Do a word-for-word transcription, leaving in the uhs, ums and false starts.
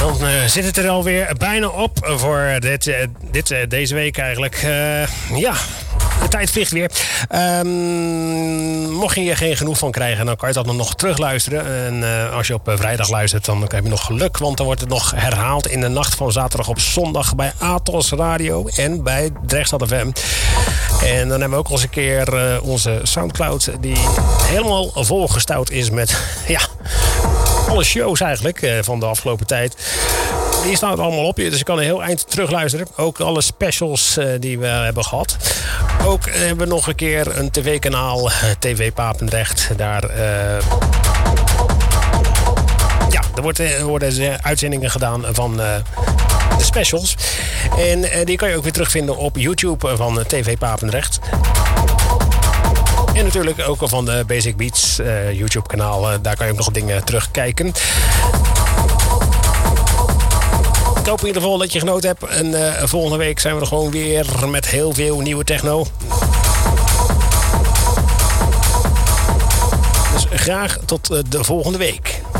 Dan uh, zit het er alweer bijna op voor dit, uh, dit, uh, deze week eigenlijk. Uh, ja, de tijd vliegt weer. Um, mocht je hier geen genoeg van krijgen, dan kan je dat nog terugluisteren. En uh, als je op uh, vrijdag luistert, dan heb je nog geluk. Want dan wordt het nog herhaald in de nacht van zaterdag op zondag bij Atos Radio en bij Drechtstad F M. En dan hebben we ook al eens een keer uh, onze Soundcloud die helemaal volgestouwd is met ja, alle shows eigenlijk uh, van de afgelopen tijd. Die staan allemaal op je, dus je kan een heel eind terugluisteren. Ook alle specials uh, die we hebben gehad. Ook uh, hebben we nog een keer een tv-kanaal, uh, T V Papendrecht. Daar, uh, ja, er wordt, uh, worden uitzendingen gedaan van uh, de specials. En uh, die kan je ook weer terugvinden op YouTube van uh, T V Papendrecht. En natuurlijk ook van de Basic Beats uh, YouTube-kanaal. Uh, daar kan je ook nog dingen terugkijken. Ik hoop in ieder geval dat je genoten hebt. En uh, volgende week zijn we er gewoon weer met heel veel nieuwe techno. Dus graag tot uh, de volgende week.